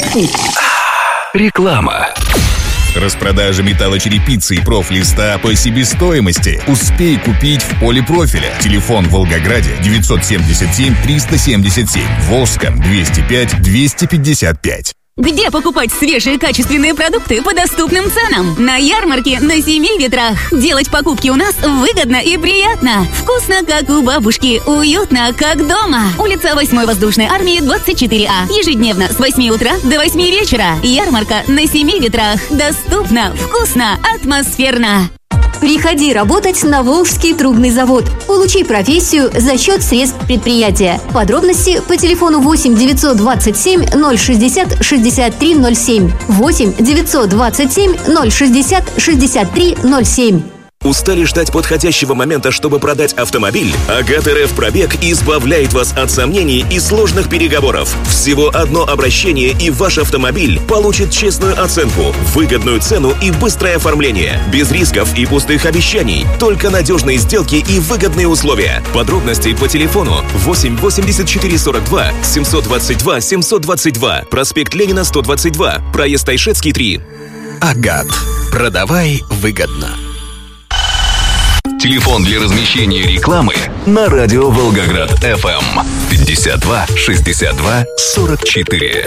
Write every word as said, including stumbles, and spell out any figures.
Реклама. Распродажа металлочерепицы и профлиста по себестоимости. Успей купить в поле профиля. Телефон в Волгограде девятьсот семьдесят семь триста семьдесят семь. Волжском двести пять двести пятьдесят пять. Где покупать свежие качественные продукты по доступным ценам? На ярмарке на Семи Ветрах. Делать покупки у нас выгодно и приятно. Вкусно, как у бабушки. Уютно, как дома. Улица восьмой воздушной армии, двадцать четыре А. Ежедневно с восьми утра до восьми вечера. Ярмарка на Семи Ветрах. Доступно, вкусно, атмосферно. Приходи работать на Волжский трубный завод. Получи профессию за счет средств предприятия. Подробности по телефону восемь девятьсот двадцать семь ноль шестьдесят шестьдесят три ноль семь. восемь девятьсот двадцать семь ноль шестьдесят шестьдесят три ноль семь. Устали ждать подходящего момента, чтобы продать автомобиль? Агат эр эф Пробег избавляет вас от сомнений и сложных переговоров. Всего одно обращение, и ваш автомобиль получит честную оценку, выгодную цену и быстрое оформление. Без рисков и пустых обещаний. Только надежные сделки и выгодные условия. Подробности по телефону восемь восемьдесят четыре сорок два семьсот двадцать два семьсот двадцать два. Проспект Ленина, сто двадцать два. Проезд Айшетский, три. Агат. Продавай выгодно. Телефон для размещения рекламы на радио Волгоград эф эм пятьдесят два шестьдесят два сорок четыре.